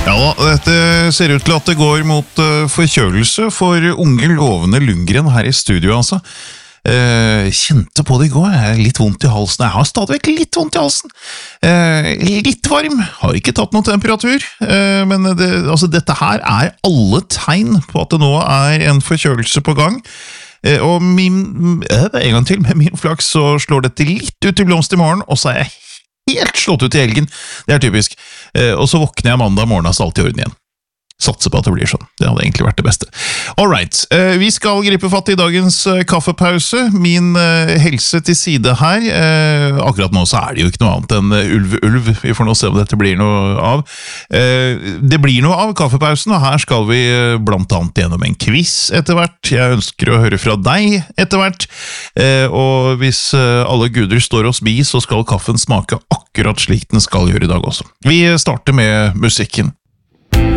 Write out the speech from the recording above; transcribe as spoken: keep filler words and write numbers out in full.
Ja, dette ser ut til at det går mot uh, forkjølelse for unge lovende Lundgren her i studio, altså. Uh, kjente på det i går, jeg er litt vondt i halsen. Jeg har stadigvæk litt vondt i halsen. Uh, litt varm, har ikke tatt noen temperatur. Uh, men det, altså, dette her er alle tegn på at det nå er en forkjølelse på gang. Uh, og min, uh, en gang til, med min flaks så slår dette litt ut i blomst i morgen, og så er jeg helt slått ut i helgen. Det er typisk. Eh, og så våkner jeg mandag morgen, så alt i orden igjen. Satser på at det blir sånn. Det hadde egentlig vært det beste. Alright, eh, vi skal gripe fatt i dagens eh, kaffepause. Min eh, helse til side her. Eh, akkurat nå så er det jo ikke noe annet enn ulv-ulv. Vi får nå se om dette blir noe av. Eh, det blir noe av kaffepausen, og her skal vi eh, blant annet gjennom en quiz etter hvert. Jeg ønsker å høre fra deg etter hvert. Eh, og hvis eh, alle guder står oss bi, så skal kaffen smake akkurat slik den skal gjøre i dag også. Vi starter med musikken.